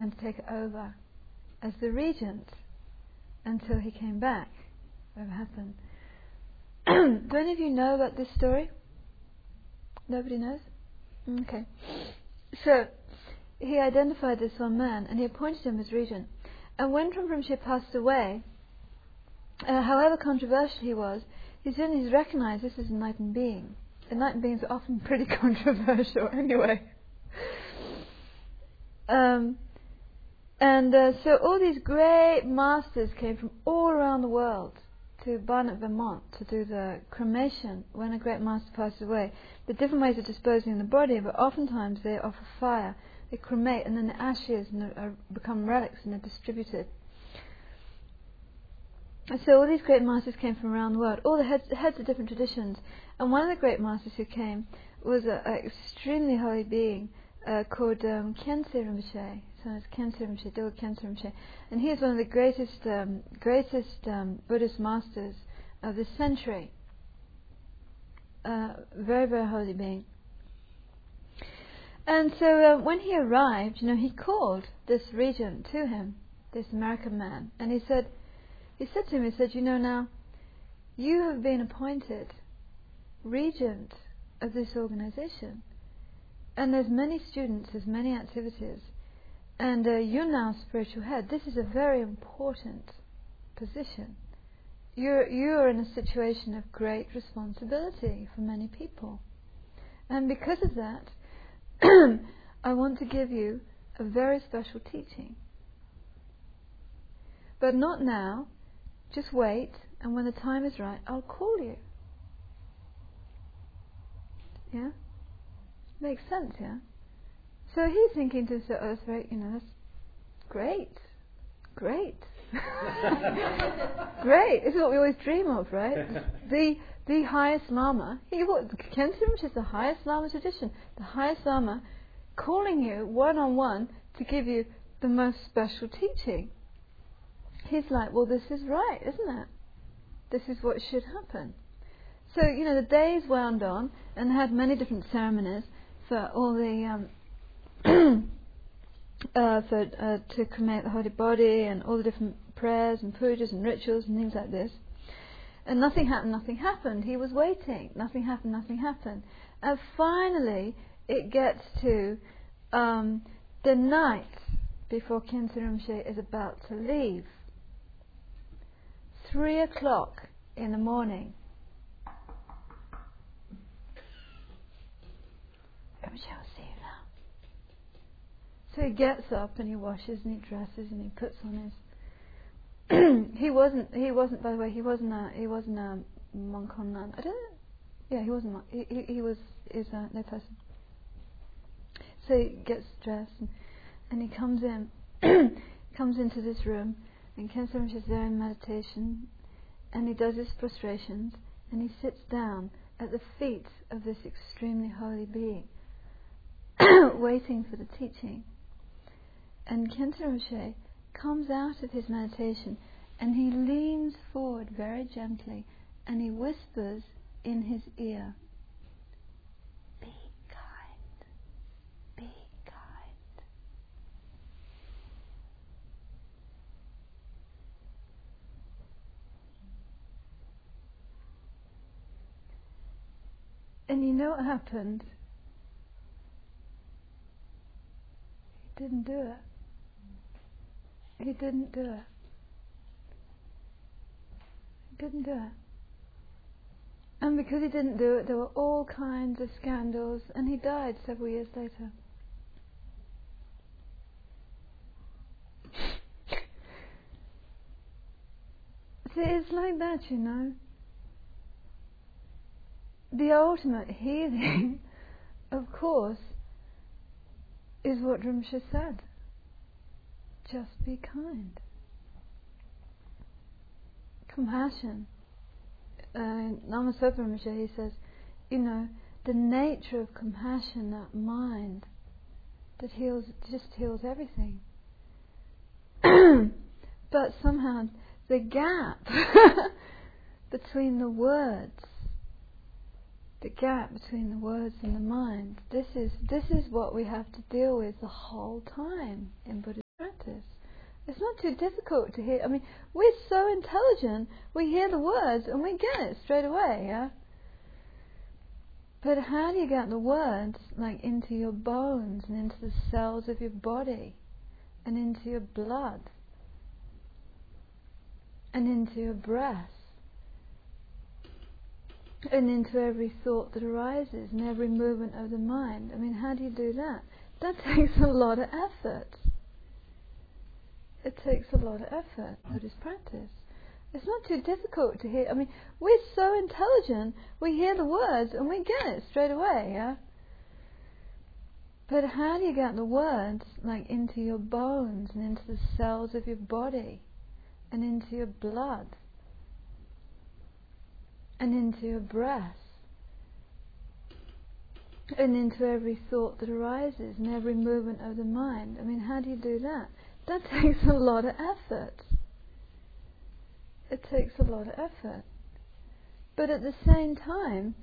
and to take it over as the regent until he came back, whatever happened. Do any of you know about this story? Nobody knows? Okay. So, he identified this one man and he appointed him as regent. And when Trungpa Rinpoche passed away, however controversial he was, he's recognised this as an enlightened being. Enlightened beings are often pretty controversial anyway. So all these great masters came from all around the world to Barnet, Vermont to do the cremation when a great master passes away. The different ways of disposing of the body, but oftentimes they offer fire, they cremate, and then the ashes become relics and they're distributed. And so all these great masters came from around the world, all the heads of different traditions. And one of the great masters who came was an extremely holy being called Khyentse Rinpoche. So it's Khyentse Rinpoche, Dilgo Khyentse Rinpoche. And he is one of the greatest Buddhist masters of this century. Very, very holy being. And so when he arrived, he called this regent to him, this American man, and he said to him, now, you have been appointed regent of this organization, and there's many students, there's many activities, and you're now spiritual head. This is a very important position. You're in a situation of great responsibility for many people, and because of that, I want to give you a very special teaching. But not now. Just wait, and when the time is right, I'll call you. Yeah? Makes sense, yeah? So he's thinking to himself, that's very, that's great. Great. Great. This is what we always dream of, right? The highest Lama, Khyentse Rinpoche is the highest Lama tradition. The highest Lama calling you one-on-one to give you the most special teaching. He's like, well, this is right, isn't it? This is what should happen. So, the days wound on and had many different ceremonies for all the to cremate the holy body and all the different prayers and pujas and rituals and things like this. And nothing happened. He was waiting. Nothing happened. And finally, it gets to the night before Khyentse Rinpoche is about to leave. 3 o'clock in the morning. Rinpoche, I'll see you now. So he gets up and he washes and he dresses and he puts on his. He wasn't. By the way, he wasn't a monk or nun. I don't know. Yeah, he wasn't. He was no person. So he gets dressed and he comes in. Comes into this room. And Khyentse Rinpoche is there in meditation, and he does his prostrations, and he sits down at the feet of this extremely holy being, waiting for the teaching. And Khyentse Rinpoche comes out of his meditation, and he leans forward very gently, and he whispers in his ear, "Be kind, be kind." And you know what happened? He didn't do it. He didn't do it. He didn't do it. And because he didn't do it, there were all kinds of scandals, and he died several years later. See, it's like that, The ultimate healing, of course, is what Rinpoche said. Just be kind. Compassion. Lama Zopa Rinpoche, he says, the nature of compassion, that mind, that just heals everything. But somehow the gap between the words, and the mind, this is what we have to deal with the whole time in Buddhism. too difficult to hear. I mean, we're so intelligent, we hear the words and we get it straight away, yeah? But how do you get the words like into your bones and into the cells of your body and into your blood and into your breath and into every thought that arises and every movement of the mind? I mean, how do you do that? That takes a lot of effort. It takes a lot of effort, Buddhist practice. It's not too difficult to hear. I mean, we're so intelligent, we hear the words and we get it straight away, yeah? But how do you get the words like into your bones and into the cells of your body and into your blood and into your breath and into every thought that arises and every movement of the mind? I mean, how do you do that? That takes a lot of effort. It takes a lot of effort. But at the same time,